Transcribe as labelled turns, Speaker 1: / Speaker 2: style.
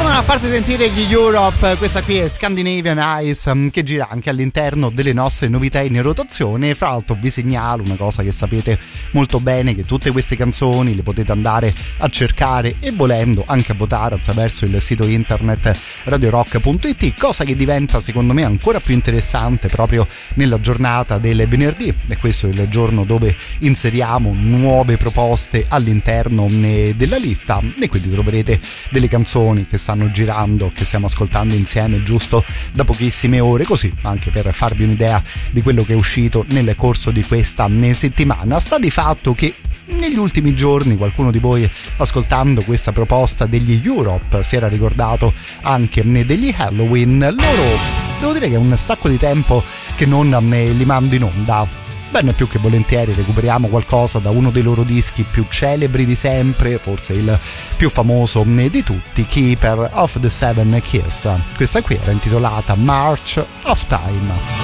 Speaker 1: Tornano a farsi sentire gli Europe, questa qui è Scandinavian Ice, che gira anche all'interno delle nostre novità in rotazione. Fra l'altro vi segnalo una cosa che sapete molto bene, che tutte queste canzoni le potete andare a cercare e volendo anche a votare attraverso il sito internet radiorock.it, cosa che diventa secondo me ancora più interessante proprio nella giornata del venerdì, e questo è il giorno dove inseriamo nuove proposte all'interno della lista, e quindi troverete delle canzoni che stanno girando, che stiamo ascoltando insieme giusto da pochissime ore, così anche per farvi un'idea di quello che è uscito nel corso di questa settimana. Sta di fatto che negli ultimi giorni qualcuno di voi, ascoltando questa proposta degli Europe, si era ricordato anche degli Halloween. Loro, devo dire che è un sacco di tempo che non li mando in onda. Bene, più che volentieri recuperiamo qualcosa da uno dei loro dischi più celebri di sempre, forse il più famoso di tutti, Keeper of the Seven Keys. Questa qui era intitolata March of Time.